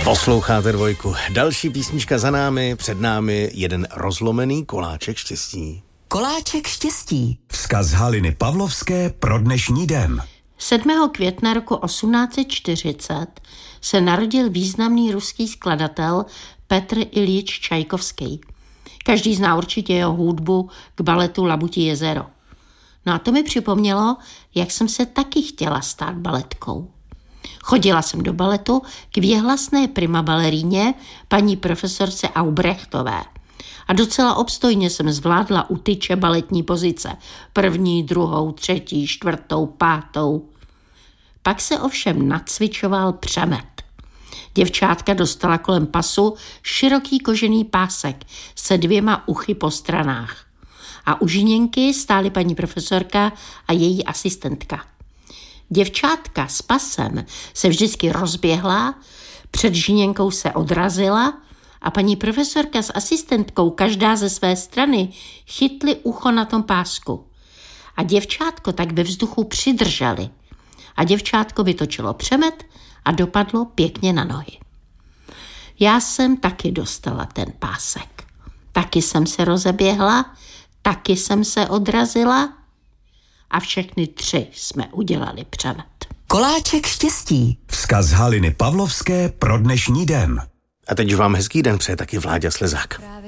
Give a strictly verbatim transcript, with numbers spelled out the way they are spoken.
Posloucháte Dvojku. Další písnička za námi, před námi jeden rozlomený koláček štěstí. Koláček štěstí. Vzkaz Haliny Pavlovské pro dnešní den. sedmého května roku osmnáct set čtyřicet se narodil významný ruský skladatel Petr Iljič Čajkovský. Každý zná určitě jeho hudbu k baletu Labutí jezero. No a to mi připomnělo, jak jsem se taky chtěla stát baletkou. Chodila jsem do baletu k věhlasné prima baleríně paní profesorce Aubrechtové. A docela obstojně jsem zvládla u tyče baletní pozice. První, druhou, třetí, čtvrtou, pátou. Pak se ovšem nacvičoval přemet. Děvčátka dostala kolem pasu široký kožený pásek se dvěma uchy po stranách. A u žiněnky stály paní profesorka a její asistentka. Děvčátka s pasem se vždycky rozběhla, před žiněnkou se odrazila a paní profesorka s asistentkou každá ze své strany chytli ucho na tom pásku. A děvčátko tak ve vzduchu přidrželi. A děvčátko vytočilo přemet a dopadlo pěkně na nohy. Já jsem taky dostala ten pásek. Taky jsem se rozeběhla, taky jsem se odrazila a všechny tři jsme udělali přemet. Koláček štěstí. Vzkaz Haliny Pavlovské pro dnešní den. A teď vám hezký den přeje taky Vláďa Slezák.